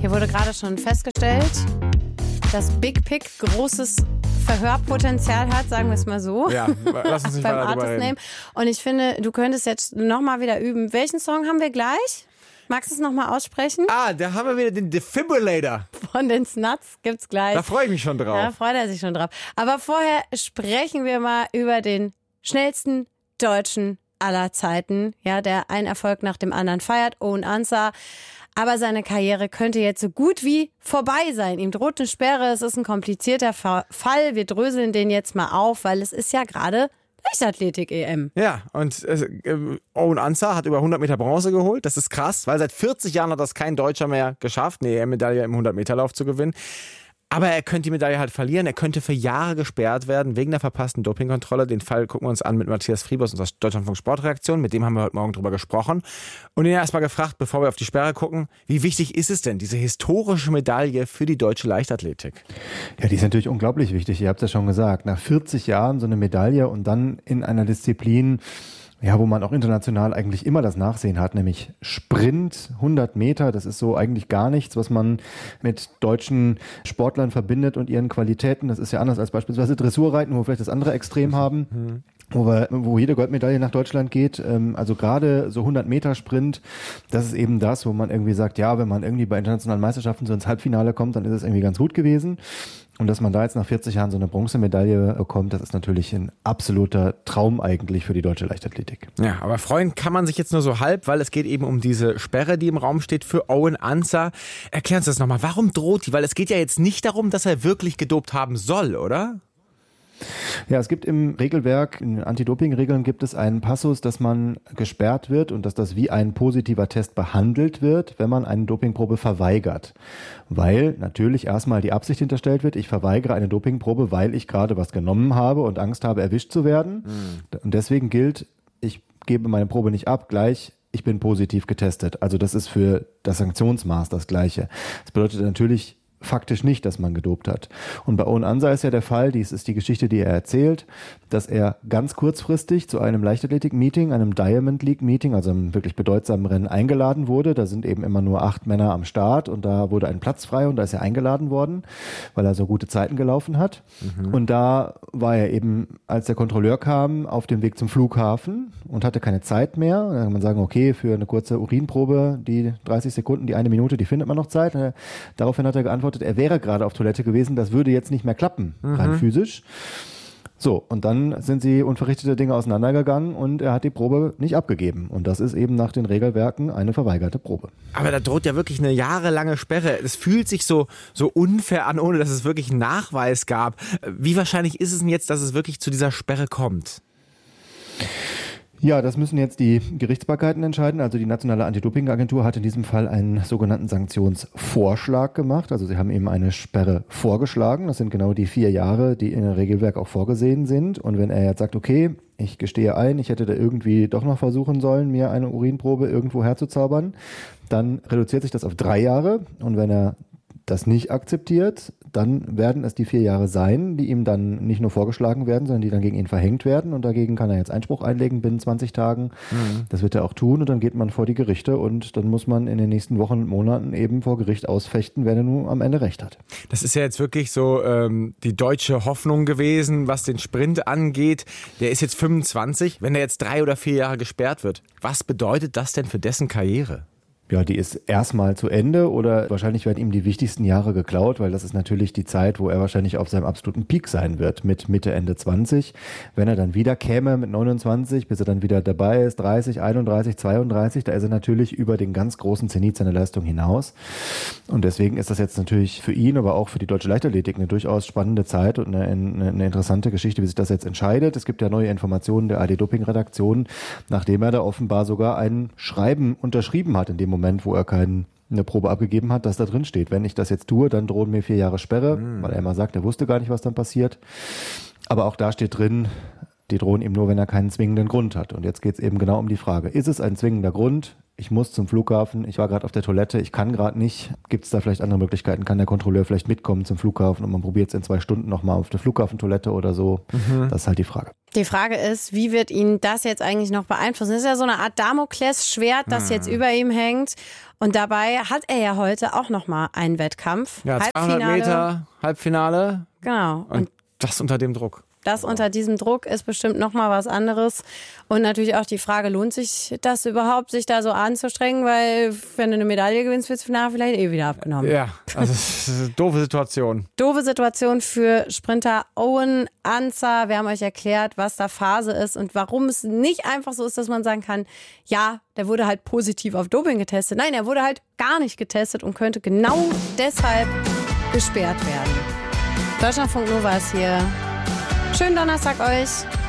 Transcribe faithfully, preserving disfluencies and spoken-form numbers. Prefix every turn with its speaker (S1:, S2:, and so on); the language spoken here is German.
S1: Hier wurde gerade schon festgestellt, dass Big Pic großes Verhörpotenzial hat, sagen wir es mal so.
S2: Ja, lass uns nicht
S1: beim
S2: weiter drüber
S1: Artist
S2: reden.
S1: Name. Und ich finde, du könntest jetzt nochmal wieder üben. Welchen Song haben wir gleich? Magst du es nochmal aussprechen?
S2: Ah, da haben wir wieder den Defibrillator.
S1: Von den Snuts gibt's gleich.
S2: Da freue ich mich schon drauf.
S1: Da freut er sich schon drauf. Aber vorher sprechen wir mal über den schnellsten Deutschen aller Zeiten. Ja, der einen Erfolg nach dem anderen feiert. Owen Ansah. Aber seine Karriere könnte jetzt so gut wie vorbei sein. Ihm droht eine Sperre, es ist ein komplizierter Fall. Wir dröseln den jetzt mal auf, weil es ist ja gerade Leichtathletik-E M.
S2: Ja, und äh, Owen Ansah hat über hundert Meter Bronze geholt. Das ist krass, weil seit vierzig Jahren hat das kein Deutscher mehr geschafft, eine E M-Medaille im hundert-Meter-Lauf zu gewinnen. Aber er könnte die Medaille halt verlieren. Er könnte für Jahre gesperrt werden wegen der verpassten Dopingkontrolle. Den Fall gucken wir uns an mit Matthias Friebus, unserer Deutschlandfunk Sportredaktion. Mit dem haben wir heute Morgen drüber gesprochen. Und ihn erstmal gefragt, bevor wir auf die Sperre gucken, wie wichtig ist es denn, diese historische Medaille für die deutsche Leichtathletik?
S3: Ja, die ist natürlich unglaublich wichtig. Ihr habt es ja schon gesagt. Nach vierzig Jahren so eine Medaille und dann in einer Disziplin, ja, wo man auch international eigentlich immer das Nachsehen hat, nämlich Sprint, hundert Meter, das ist so eigentlich gar nichts, was man mit deutschen Sportlern verbindet und ihren Qualitäten. Das ist ja anders als beispielsweise Dressurreiten, wo wir vielleicht das andere Extrem haben. Mhm. Wo, wir, wo jede Goldmedaille nach Deutschland geht, also gerade so hundert Meter Sprint, das ist eben das, wo man irgendwie sagt, ja, wenn man irgendwie bei internationalen Meisterschaften so ins Halbfinale kommt, dann ist es irgendwie ganz gut gewesen. Und dass man da jetzt nach vierzig Jahren so eine Bronzemedaille bekommt, das ist natürlich ein absoluter Traum eigentlich für die deutsche Leichtathletik.
S2: Ja, aber freuen kann man sich jetzt nur so halb, weil es geht eben um diese Sperre, die im Raum steht für Owen Ansah. Erklär uns das nochmal, warum droht die? Weil es geht ja jetzt nicht darum, dass er wirklich gedopt haben soll, oder?
S3: Ja, es gibt im Regelwerk, in den Anti-Doping-Regeln gibt es einen Passus, dass man gesperrt wird und dass das wie ein positiver Test behandelt wird, wenn man eine Dopingprobe verweigert. Weil natürlich erstmal die Absicht hinterstellt wird, ich verweigere eine Dopingprobe, weil ich gerade was genommen habe und Angst habe, erwischt zu werden. Mhm. Und deswegen gilt, ich gebe meine Probe nicht ab, gleich ich bin positiv getestet. Also das ist für das Sanktionsmaß das Gleiche. Das bedeutet natürlich faktisch nicht, dass man gedopt hat. Und bei Owen Ansah ist ja der Fall, dies ist die Geschichte, die er erzählt, dass er ganz kurzfristig zu einem Leichtathletik-Meeting, einem Diamond League-Meeting, also einem wirklich bedeutsamen Rennen eingeladen wurde. Da sind eben immer nur acht Männer am Start und da wurde ein Platz frei und da ist er eingeladen worden, weil er so gute Zeiten gelaufen hat. Mhm. Und da war er eben, als der Kontrolleur kam, auf dem Weg zum Flughafen und hatte keine Zeit mehr. Da kann man sagen, okay, für eine kurze Urinprobe, die dreißig Sekunden, die eine Minute, die findet man noch Zeit. Daraufhin hat er geantwortet, er wäre gerade auf Toilette gewesen, das würde jetzt nicht mehr klappen, mhm. rein physisch. So, und dann sind sie unverrichtete Dinge auseinandergegangen und er hat die Probe nicht abgegeben. Und das ist eben nach den Regelwerken eine verweigerte Probe.
S2: Aber da droht ja wirklich eine jahrelange Sperre. Es fühlt sich so, so unfair an, ohne dass es wirklich einen Nachweis gab. Wie wahrscheinlich ist es denn jetzt, dass es wirklich zu dieser Sperre kommt?
S3: Ja, das müssen jetzt die Gerichtsbarkeiten entscheiden. Also die Nationale Anti-Doping-Agentur hat in diesem Fall einen sogenannten Sanktionsvorschlag gemacht. Also sie haben eben eine Sperre vorgeschlagen. Das sind genau die vier Jahre, die in der Regelwerk auch vorgesehen sind. Und wenn er jetzt sagt, okay, ich gestehe ein, ich hätte da irgendwie doch noch versuchen sollen, mir eine Urinprobe irgendwo herzuzaubern, dann reduziert sich das auf drei Jahre. Und wenn er das nicht akzeptiert, dann werden es die vier Jahre sein, die ihm dann nicht nur vorgeschlagen werden, sondern die dann gegen ihn verhängt werden. Und dagegen kann er jetzt Einspruch einlegen binnen zwanzig Tagen. Mhm. Das wird er auch tun und dann geht man vor die Gerichte und dann muss man in den nächsten Wochen und Monaten eben vor Gericht ausfechten, wer denn nun am Ende Recht hat.
S2: Das ist ja jetzt wirklich so ähm, die deutsche Hoffnung gewesen, was den Sprint angeht. Der ist jetzt fünfundzwanzig. Wenn er jetzt drei oder vier Jahre gesperrt wird, was bedeutet das denn für dessen Karriere?
S3: Ja, die ist erstmal zu Ende oder wahrscheinlich werden ihm die wichtigsten Jahre geklaut, weil das ist natürlich die Zeit, wo er wahrscheinlich auf seinem absoluten Peak sein wird mit Mitte, Ende zwanzig. Wenn er dann wieder käme mit neunundzwanzig, bis er dann wieder dabei ist, dreißig, einunddreißig, zweiunddreißig, da ist er natürlich über den ganz großen Zenit seiner Leistung hinaus. Und deswegen ist das jetzt natürlich für ihn, aber auch für die deutsche Leichtathletik eine durchaus spannende Zeit und eine, eine, eine interessante Geschichte, wie sich das jetzt entscheidet. Es gibt ja neue Informationen der A D-Doping-Redaktion, nachdem er da offenbar sogar ein Schreiben unterschrieben hat in dem Moment, wo er keine Probe abgegeben hat, dass da drin steht, wenn ich das jetzt tue, dann drohen mir vier Jahre Sperre, mhm. weil er immer sagt, er wusste gar nicht, was dann passiert. Aber auch da steht drin, Die drohen ihm nur, wenn er keinen zwingenden Grund hat. Und jetzt geht es eben genau um die Frage, ist es ein zwingender Grund? Ich muss zum Flughafen, ich war gerade auf der Toilette, ich kann gerade nicht. Gibt es da vielleicht andere Möglichkeiten? Kann der Kontrolleur vielleicht mitkommen zum Flughafen und man probiert es in zwei Stunden nochmal auf der Flughafentoilette oder so? Mhm. Das ist halt die Frage.
S1: Die Frage ist, wie wird ihn das jetzt eigentlich noch beeinflussen? Das ist ja so eine Art Damoklesschwert, das mhm. jetzt über ihm hängt. Und dabei hat er ja heute auch nochmal einen Wettkampf.
S2: Ja, zweihundert Meter, Halbfinale.
S1: Genau.
S2: Und, und das unter dem Druck.
S1: Das unter diesem Druck ist bestimmt nochmal was anderes. Und natürlich auch die Frage, lohnt sich das überhaupt, sich da so anzustrengen? Weil wenn du eine Medaille gewinnst, wird es nachher vielleicht eh wieder abgenommen.
S2: Ja, also das ist eine doofe Situation.
S1: Doofe Situation für Sprinter Owen Ansah. Wir haben euch erklärt, was da Phase ist und warum es nicht einfach so ist, dass man sagen kann, ja, der wurde halt positiv auf Doping getestet. Nein, er wurde halt gar nicht getestet und könnte genau deshalb gesperrt werden. Deutschlandfunk Nova ist hier. Schönen Donnerstag euch.